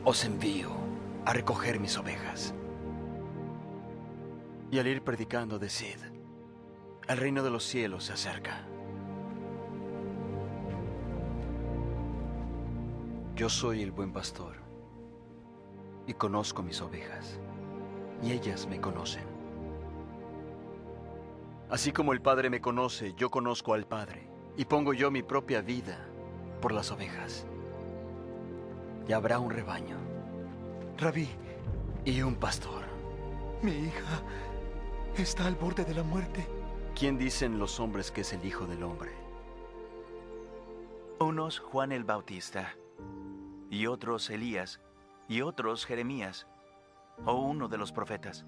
os envío a recoger mis ovejas. Y al ir predicando, decid, el reino de los cielos se acerca. Yo soy el buen pastor y conozco mis ovejas, y ellas me conocen. Así como el Padre me conoce, yo conozco al Padre, y pongo yo mi propia vida por las ovejas. Y habrá un rebaño. Rabí, Y un pastor. mi hija está al borde de la muerte. ¿Quién dicen los hombres que es el Hijo del Hombre? Unos Juan el Bautista, y otros Elías, y otros Jeremías, o uno de los profetas.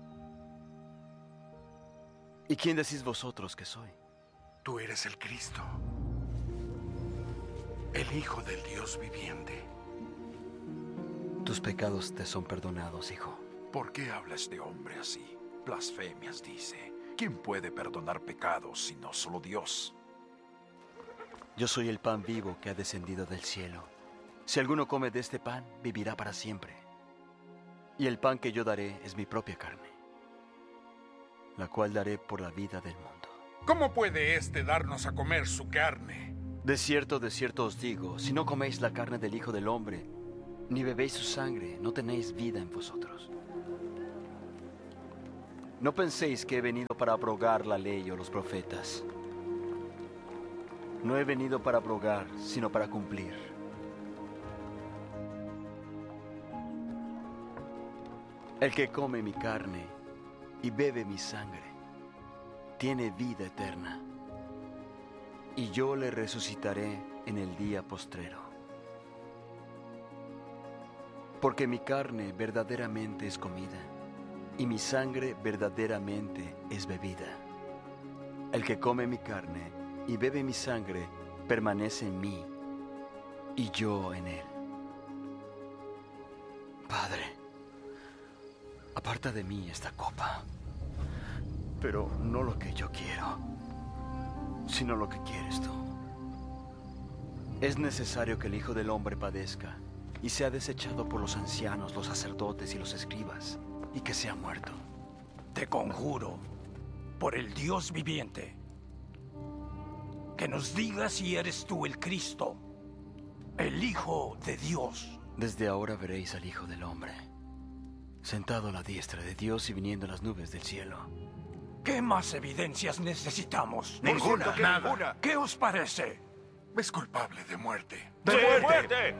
¿Y quién decís vosotros que soy? Tú eres el Cristo, el Hijo del Dios viviente. Tus pecados te son perdonados, hijo. ¿Por qué habla este hombre así? Blasfemias dice. ¿Quién puede perdonar pecados sino solo Dios? Yo soy el pan vivo que ha descendido del cielo. Si alguno come de este pan, vivirá para siempre. Y el pan que yo daré es mi propia carne, la cual daré por la vida del mundo. ¿Cómo puede éste darnos a comer su carne? De cierto os digo, si no coméis la carne del Hijo del Hombre, ni bebéis su sangre, no tenéis vida en vosotros. No penséis que he venido para abrogar la ley o los profetas. No he venido para abrogar, sino para cumplir. El que come mi carne y bebe mi sangre, tiene vida eterna, y yo le resucitaré en el día postrero. Porque mi carne verdaderamente es comida, y mi sangre verdaderamente es bebida. El que come mi carne y bebe mi sangre permanece en mí, y yo en él. Padre, aparta de mí esta copa, pero no lo que yo quiero, sino lo que quieres tú. Es necesario que el Hijo del Hombre padezca y sea desechado por los ancianos, los sacerdotes y los escribas, y que sea muerto. Te conjuro, por el Dios viviente, que nos digas si eres tú el Cristo, el Hijo de Dios. Desde ahora veréis al Hijo del Hombre, sentado a la diestra de Dios y viniendo en las nubes del cielo. ¿Qué más evidencias necesitamos? Ninguna, nada. ¿Qué os parece? Es culpable de muerte. ¡De muerte!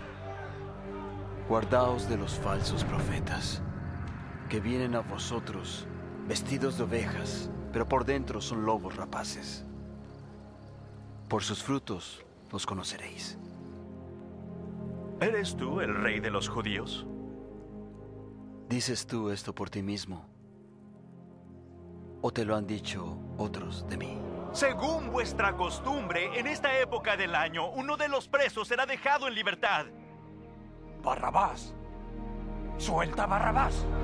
Guardaos de los falsos profetas, que vienen a vosotros vestidos de ovejas, pero por dentro son lobos rapaces. Por sus frutos los conoceréis. ¿Eres tú el rey de los judíos? ¿Dices tú esto por ti mismo? ¿O te lo han dicho otros de mí? Según vuestra costumbre, en esta época del año, uno de los presos será dejado en libertad. Barrabás. Suelta a Barrabás.